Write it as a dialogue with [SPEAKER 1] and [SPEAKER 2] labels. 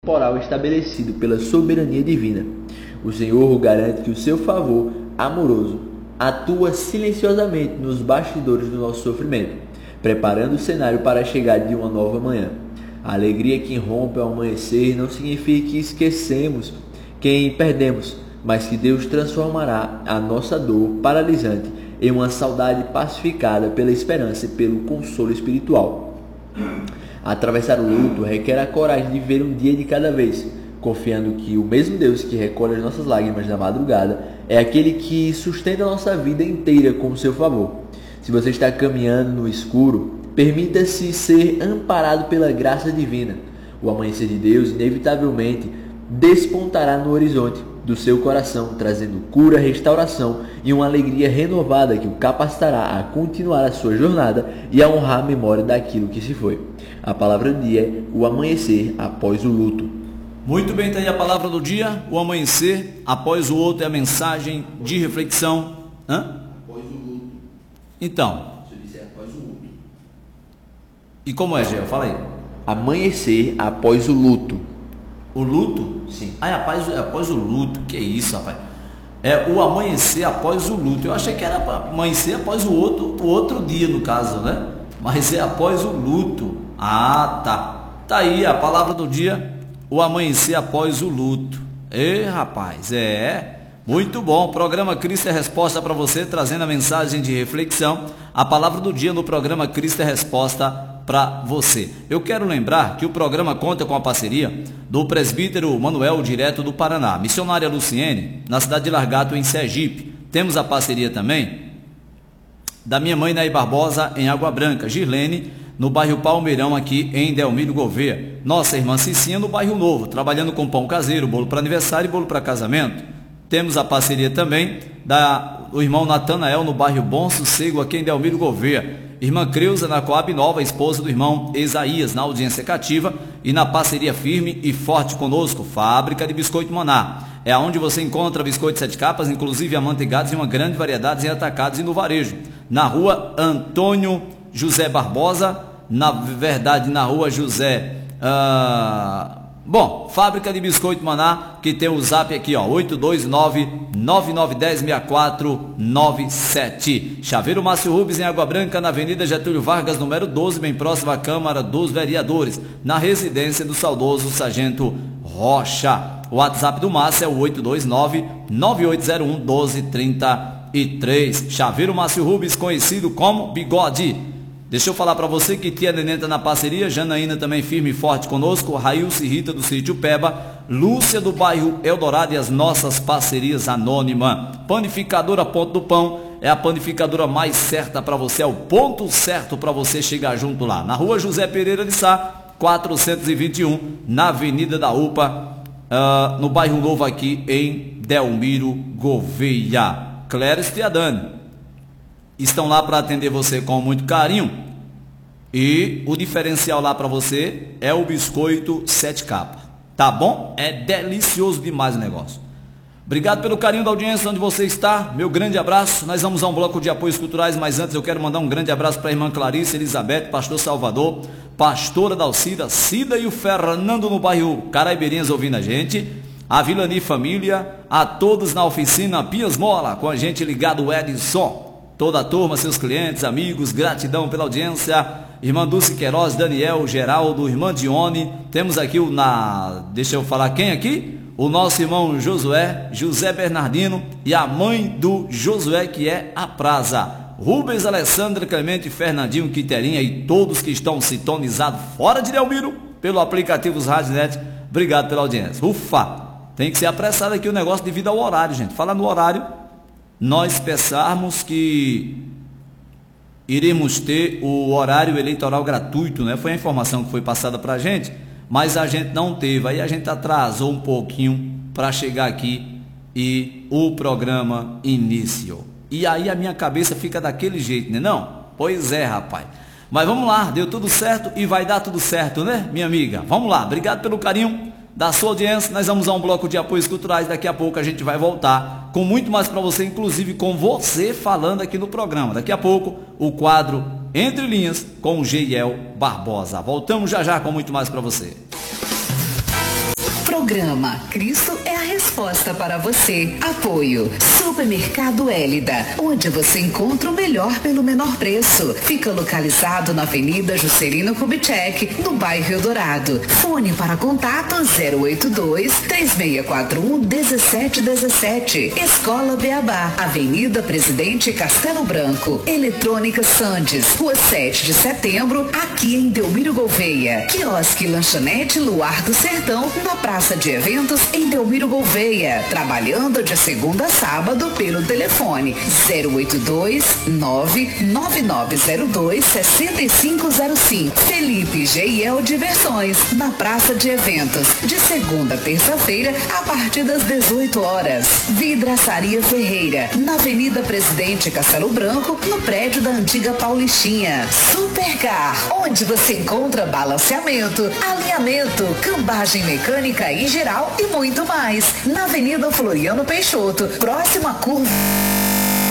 [SPEAKER 1] temporal estabelecido pela soberania divina. O Senhor garante que o seu favor amoroso atua silenciosamente nos bastidores do nosso sofrimento, preparando o cenário para a chegada de uma nova manhã. A alegria que irrompe ao amanhecer não significa que esquecemos quem perdemos, mas que Deus transformará a nossa dor paralisante em uma saudade pacificada pela esperança e pelo consolo espiritual. Atravessar o luto requer a coragem de ver um dia de cada vez, confiando que o mesmo Deus que recolhe as nossas lágrimas na madrugada é aquele que sustenta a nossa vida inteira com o seu favor. Se você está caminhando no escuro, permita-se ser amparado pela graça divina. O amanhecer de Deus inevitavelmente despontará no horizonte do seu coração, trazendo cura, restauração e uma alegria renovada que o capacitará a continuar a sua jornada e a honrar a memória daquilo que se foi. A palavra do dia é o amanhecer após o luto.
[SPEAKER 2] Muito bem, está aí a palavra do dia, o amanhecer após o outro, é a mensagem de reflexão.
[SPEAKER 1] Após o luto.
[SPEAKER 2] Então.
[SPEAKER 1] Se eu disser após o luto.
[SPEAKER 2] E como é, Gê? Fala aí.
[SPEAKER 1] Amanhecer após o luto.
[SPEAKER 2] O luto?
[SPEAKER 1] Sim.
[SPEAKER 2] Ah, é após o luto. Que isso, rapaz? É o amanhecer após o luto. Eu achei que era amanhecer após o outro dia, no caso, né? Mas é após o luto. Ah, tá. Tá aí a palavra do dia, o amanhecer após o luto. Rapaz, muito bom. Programa Cristo é Resposta para você, trazendo a mensagem de reflexão. A palavra do dia no programa Cristo é Resposta para você. Eu quero lembrar que o programa conta com a parceria do presbítero Manuel, direto do Paraná, missionária Luciene, na cidade de Largato, em Sergipe. Temos a parceria também da minha mãe, Nair Barbosa, em Água Branca, Girlene, no bairro Palmeirão, aqui em Delmiro Gouveia. Nossa irmã Cicinha, no bairro Novo, trabalhando com pão caseiro, bolo para aniversário e bolo para casamento. Temos a parceria também do irmão Natanael, no bairro Bom Sossego, aqui em Delmiro Gouveia. Irmã Creuza, na Coab Nova, esposa do irmão Isaías, na audiência cativa. E na parceria firme e forte conosco, Fábrica de Biscoito Maná. É onde você encontra biscoitos 7 capas, inclusive amanteigados, e uma grande variedade em atacados e no varejo. Na rua Antônio José Barbosa, na rua José... Fábrica de Biscoito Maná, que tem o zap aqui, ó, 829-9910-6497. Chaveiro Márcio Rubens, em Água Branca, na Avenida Getúlio Vargas, número 12, bem próximo à Câmara dos Vereadores, na residência do saudoso Sargento Rocha. O WhatsApp do Márcio é o 829-9801-1233. Chaveiro Márcio Rubens, conhecido como Bigode. Deixa eu falar para você que tia Neném está na parceria, Janaína também firme e forte conosco, Railce Rita do Sítio Peba, Lúcia do bairro Eldorado e as nossas parcerias anônimas. Panificadora Ponto do Pão é a panificadora mais certa para você, é o ponto certo para você chegar junto lá. Na rua José Pereira de Sá, 421, na Avenida da UPA, no bairro Novo aqui em Delmiro Gouveia. Cléris e Adane estão lá para atender você com muito carinho. E o diferencial lá para você é o biscoito 7 capas. Tá bom? É delicioso demais o negócio. Obrigado pelo carinho da audiência onde você está. Meu grande abraço. Nós vamos a um bloco de apoios culturais, mas antes eu quero mandar um grande abraço para a irmã Clarice Elizabeth, pastor Salvador, pastora Dalcida, Cida e o Fernando no bairro Caraibeirinhas ouvindo a gente. A Vilani Família, a todos na oficina Pias Mola, com a gente ligado o Edson. Toda a turma, seus clientes, amigos, gratidão pela audiência. Irmã Dulce Queiroz, Daniel, Geraldo, irmã Dione. Temos aqui deixa eu falar quem aqui? O nosso irmão Josué, José Bernardino e a mãe do Josué, que é a Praza. Rubens, Alessandra, Clemente, Fernandinho, Quiterinha e todos que estão sintonizados fora de Delmiro pelo aplicativo Radionet. Obrigado pela audiência. Ufa! Tem que ser apressado aqui o negócio devido ao horário, gente. Fala no horário. Nós pensarmos que iremos ter o horário eleitoral gratuito, né? Foi a informação que foi passada para a gente, mas a gente não teve. Aí a gente atrasou um pouquinho para chegar aqui e o programa iniciou. E aí a minha cabeça fica daquele jeito, né? Não? Pois é, rapaz. Mas vamos lá, deu tudo certo e vai dar tudo certo, né, minha amiga? Vamos lá, obrigado pelo carinho da sua audiência. Nós vamos a um bloco de apoios culturais. Daqui a pouco a gente vai voltar com muito mais para você, inclusive com você falando aqui no programa. Daqui a pouco o quadro Entre Linhas com o Geiel Barbosa. Voltamos já já com muito mais para você.
[SPEAKER 3] Programa Cristo é a resposta para você. Apoio Supermercado Hélida, onde você encontra o melhor pelo menor preço. Fica localizado na Avenida Juscelino Kubitschek, no bairro Eldorado. Fone para contato 082-3641-1717. Escola Beabá, Avenida Presidente Castelo Branco. Eletrônica Sandes, Rua 7 de Setembro, aqui em Delmiro Gouveia. Quiosque Lanchonete Luar do Sertão, na Praça de Eventos, em Delmiro Gouveia. Trabalhando de segunda a sábado pelo telefone 082-99902-6505. Felipe G&L Diversões, na Praça de Eventos, de segunda a terça-feira, a partir das 18 horas. Vidraçaria Ferreira, na Avenida Presidente Castelo Branco, no prédio da antiga Paulistinha. Supercar, onde você encontra balanceamento, alinhamento, cambagem mecânica em geral e muito mais. Na Avenida Floriano Peixoto, próximo à curva